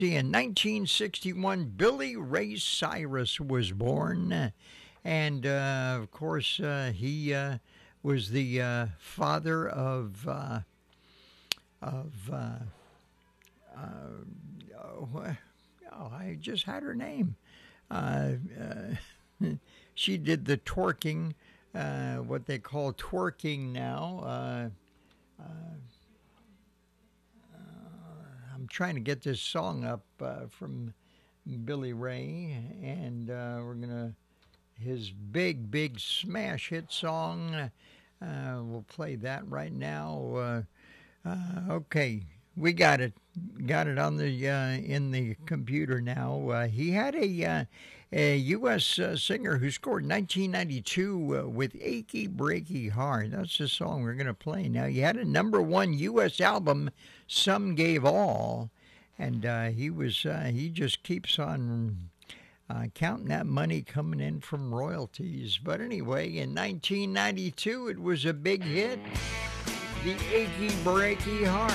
In 1961, Billy Ray Cyrus was born, and of course, he was the father of oh, I just had her name. Uh, she did the twerking, what they call twerking now. I'm trying to get this song up from Billy Ray, and we're gonna his big smash hit song. We'll play that right now. Okay, we got it on the in the computer now. He had a U.S. Singer who scored 1992 with "Achy Breaky Heart." That's the song we're gonna play now. He had a #1 U.S. album, "Some Gave All," and he just keeps on. Counting that money coming in from royalties. But anyway, in 1992, it was a big hit, The Achy Breaky Heart.